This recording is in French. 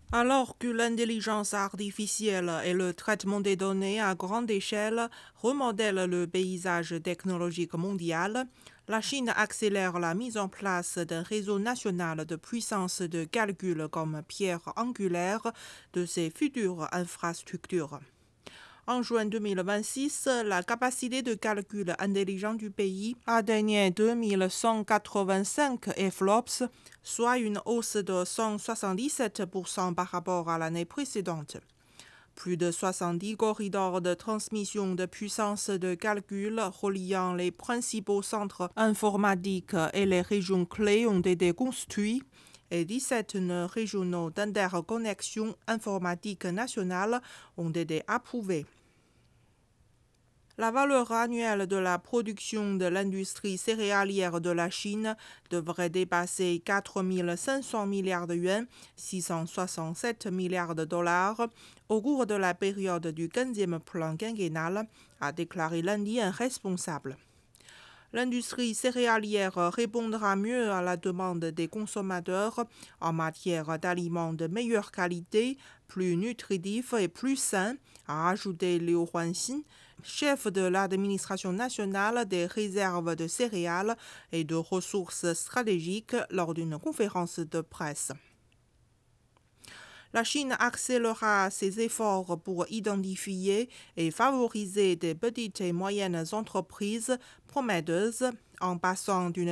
Alors que l'intelligence artificielle et le traitement des données à grande échelle remodèlent le paysage technologique mondial, la Chine accélère la mise en place d'un réseau national de puissance de calcul comme pierre angulaire de ses futures infrastructures. En juin 2026, la capacité de calcul intelligent du pays atteignait 2185 EFLOPS, soit une hausse de 177% par rapport à l'année précédente. Plus de 70 corridors de transmission de puissance de calcul reliant les principaux centres informatiques et les régions clés ont été construits et 17 nœuds régionaux d'interconnexion informatique nationale ont été approuvés. La valeur annuelle de la production de l'industrie céréalière de la Chine devrait dépasser 4 500 milliards de yuans, 667 milliards de dollars, au cours de la période du 15e plan quinquennal, a déclaré lundi un responsable. L'industrie céréalière répondra mieux à la demande des consommateurs en matière d'aliments de meilleure qualité, plus nutritifs et plus sains, a ajouté Liu Huanxin, chef de l'administration nationale des réserves de céréales et de ressources stratégiques lors d'une conférence de presse. La Chine accélérera ses efforts pour identifier et favoriser des petites et moyennes entreprises prometteuses en passant d'une